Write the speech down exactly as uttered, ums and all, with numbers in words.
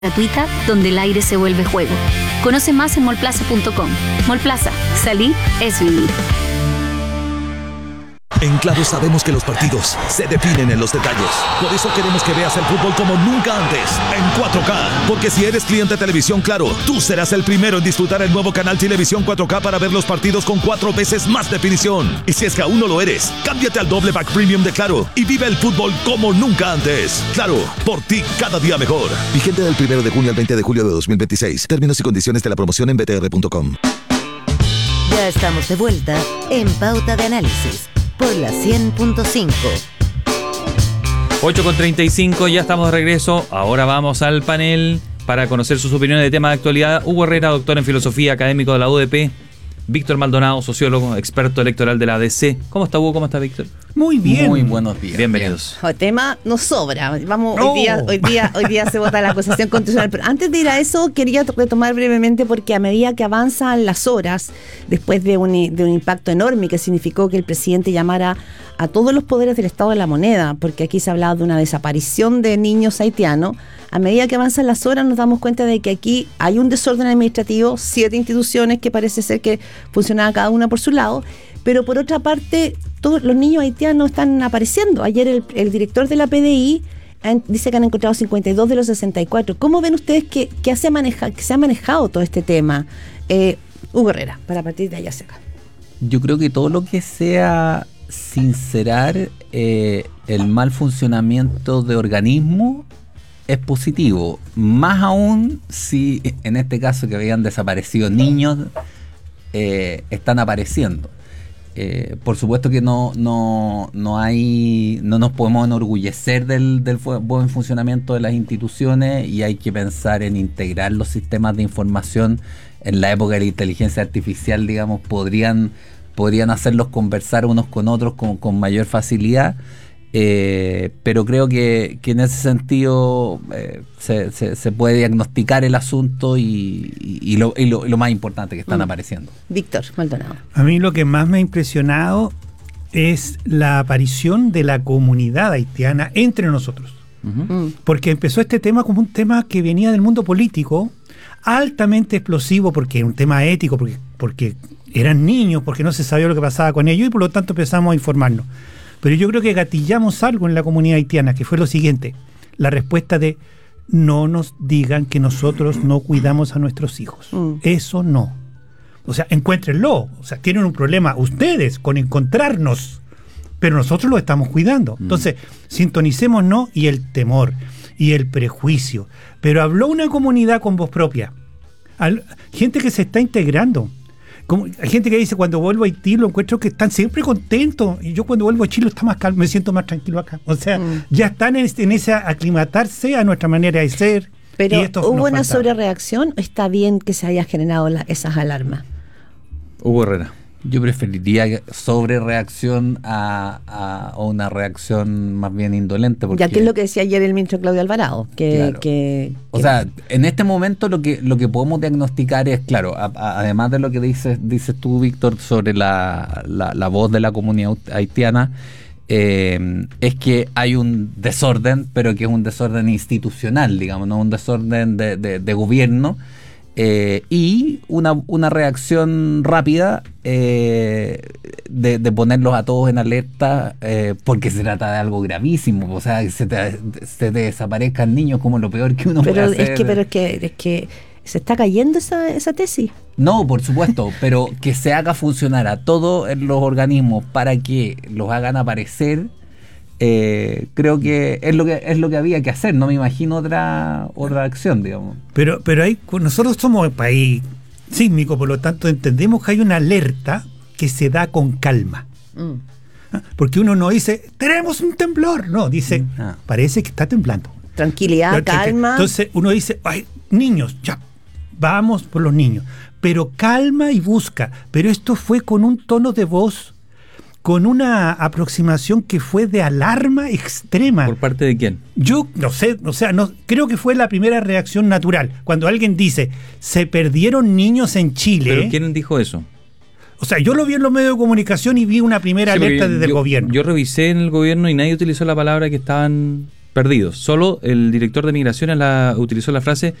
gratuita donde el aire se vuelve juego. Conoce más en mallplaza punto com. Mallplaza, salir es vivir. En Claro sabemos que los partidos se definen en los detalles. Por eso queremos que veas el fútbol como nunca antes, en cuatro K. Porque si eres cliente de Televisión Claro, tú serás el primero en disfrutar el nuevo canal Televisión cuatro K para ver los partidos con cuatro veces más definición. Y si es que aún no lo eres, cámbiate al doble pack premium de Claro y vive el fútbol como nunca antes. Claro, por ti cada día mejor. Vigente del primero de junio al veinte de julio de dos mil veintiséis. Términos y condiciones de la promoción en b t r punto com. Ya estamos de vuelta en Pauta de Análisis por la cien punto cinco. ocho con treinta y cinco, ya estamos de regreso. Ahora vamos al panel para conocer sus opiniones de temas de actualidad. Hugo Herrera, doctor en filosofía, académico de la U D P. Víctor Maldonado, sociólogo, experto electoral de la A D C. ¿Cómo está, Hugo? ¿Cómo está, Víctor? Muy bien. Muy buenos días. Bienvenidos. El tema nos sobra. Vamos, No. hoy día, hoy día, hoy día se vota la acusación constitucional. Pero antes de ir a eso, quería retomar brevemente, porque a medida que avanzan las horas, después de un, de un impacto enorme que significó que el presidente llamara a todos los poderes del Estado de la moneda, porque aquí se ha hablado de una desaparición de niños haitianos, a medida que avanzan las horas nos damos cuenta de que aquí hay un desorden administrativo, siete instituciones que parece ser que funcionaban cada una por su lado, pero por otra parte todos los niños haitianos están apareciendo. Ayer el, el director de la P D I han, dice que han encontrado cincuenta y dos de los sesenta y cuatro. ¿Cómo ven ustedes que, que, hace maneja, que se ha manejado todo este tema? Eh, Hugo Herrera, para partir de allá cerca. Yo creo que todo lo que sea sincerar eh, el mal funcionamiento de organismos es positivo, más aún si en este caso que habían desaparecido niños eh, están apareciendo. Eh, por supuesto que no no no hay no nos podemos enorgullecer del, del buen funcionamiento de las instituciones, y hay que pensar en integrar los sistemas de información. En la época de la inteligencia artificial, digamos, podrían podrían hacerlos conversar unos con otros con, con mayor facilidad. Eh, pero creo que, que en ese sentido eh, se, se, se puede diagnosticar el asunto y, y, y, lo, y, lo, y lo más importante, que están mm. apareciendo. Víctor Maldonado. A mí lo que más me ha impresionado es la aparición de la comunidad haitiana entre nosotros. Uh-huh. Mm. Porque empezó este tema como un tema que venía del mundo político, altamente explosivo, porque era un tema ético, porque, porque eran niños, porque no se sabía lo que pasaba con ellos, y por lo tanto empezamos a informarnos. Pero yo creo que gatillamos algo en la comunidad haitiana, que fue lo siguiente: la respuesta de no nos digan que nosotros no cuidamos a nuestros hijos. Mm. Eso no. O sea, encuéntrenlo. O sea, tienen un problema ustedes con encontrarnos, pero nosotros lo estamos cuidando. Mm. Entonces, sintonicémonos, y el temor y el prejuicio. Pero habló una comunidad con voz propia. Al, gente que se está integrando. Como, hay gente que dice, cuando vuelvo a Haití lo encuentro que están siempre contentos, y yo cuando vuelvo a Chile está más calmo, me siento más tranquilo acá. O sea, mm. ya están en, en esa aclimatarse a nuestra manera de ser. Pero ¿hubo una sobrereacción o está bien que se haya generado la, esas alarmas? Hugo Herrera. Yo preferiría sobrereacción a, a, a una reacción más bien indolente. Porque, ya que es lo que decía ayer el ministro Claudio Alvarado. Que, claro. que, o que sea, en este momento lo que lo que podemos diagnosticar es, claro, a, a, además de lo que dices, dices tú, Víctor, sobre la, la, la voz de la comunidad haitiana, eh, es que hay un desorden, pero que es un desorden institucional, digamos, no un desorden de, de, de gobierno. Eh, y una, una reacción rápida eh, de, de ponerlos a todos en alerta, eh, porque se trata de algo gravísimo. O sea, que se te, se te desaparezcan niños como lo peor que uno pero puede hacer. Es que, pero es que, es que se está cayendo esa, esa tesis. No, por supuesto, pero que se haga funcionar a todos los organismos para que los hagan aparecer. Eh, creo que es lo que es lo que había que hacer. No me imagino otra otra acción, digamos. Pero pero hay, nosotros somos un país sísmico, por lo tanto entendemos que hay una alerta que se da con calma. Mm. Porque uno no dice tenemos un temblor, no, dice ah. parece que está temblando. Tranquilidad, Pero, calma. Entonces uno dice, ay, niños, ya, vamos por los niños. Pero calma y busca. Pero esto fue con un tono de voz, con una aproximación que fue de alarma extrema. ¿Por parte de quién? Yo no sé, o sea, no creo que fue la primera reacción natural. Cuando alguien dice, se perdieron niños en Chile. ¿Pero quién dijo eso? O sea, yo lo vi en los medios de comunicación y vi una primera sí, alerta desde yo, el gobierno. Yo revisé en el gobierno y nadie utilizó la palabra que estaban perdidos. Solo el director de Migraciones la, utilizó la frase